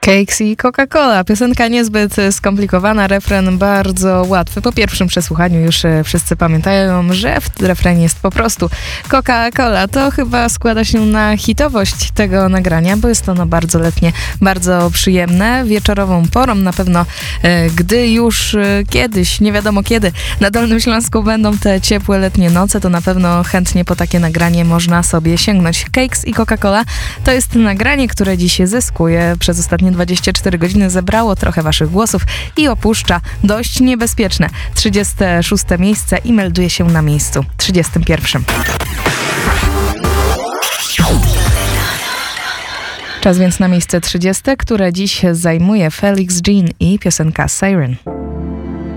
Cakes i Coca-Cola. Piosenka niezbyt skomplikowana, refren bardzo łatwy. Po pierwszym przesłuchaniu już wszyscy pamiętają, że w refrenie jest po prostu Coca-Cola. To chyba składa się na hitowość tego nagrania, bo jest ono bardzo letnie, bardzo przyjemne. Wieczorową porą na pewno, gdy już kiedyś, nie wiadomo kiedy, na Dolnym Śląsku będą te ciepłe letnie noce, to na pewno chętnie po takie nagranie można sobie sięgnąć. Cakes i Coca-Cola to jest nagranie, które dziś zyskuje przez ostatnie 24 godziny, zebrało trochę waszych głosów i opuszcza dość niebezpieczne 36. miejsce i melduje się na miejscu 31. Czas więc na miejsce 30, które dziś zajmuje Felix Jean i piosenka Siren.